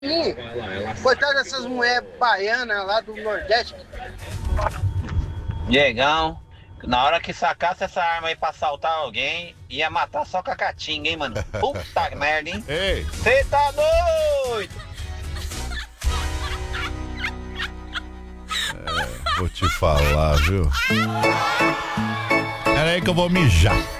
Sim, coitada dessas mulheres baianas lá do Nordeste. Diegão, na hora que sacasse essa arma aí pra assaltar alguém, ia matar só com a caatinga, hein, mano? Puta merda, hein? Ei, Cê tá doido? vou te falar, viu? Pera aí que eu vou mijar.